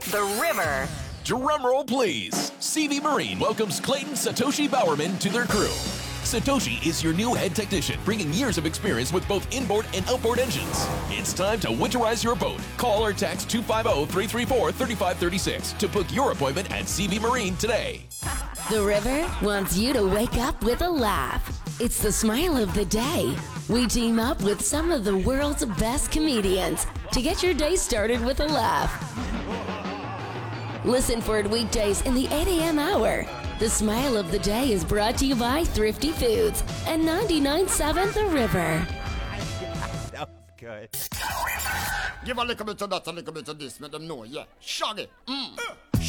The River. Drumroll, please. CV Marine welcomes Clayton Satoshi Bowerman to their crew. Satoshi is your new head technician, bringing years of experience with both inboard and outboard engines. It's time to winterize your boat. Call or text 250-334-3536 to book your appointment at CV Marine today. The River wants you to wake up with a laugh. It's the smile of the day. We team up with some of the world's best comedians to get your day started with a laugh. Listen for it weekdays in the 8 a.m. hour. The Smile of the Day is brought to you by Thrifty Foods and 99.7 The River. That was good. Give a little bit of that, a little bit of this, make them know, yeah. Shaggy.